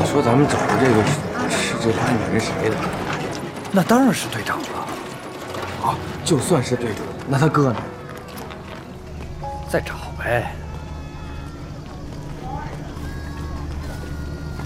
你说咱们找的这个是这俩女人谁的？ 那当然是队长了。 啊，就算是队长，那他哥呢？ 再找呗。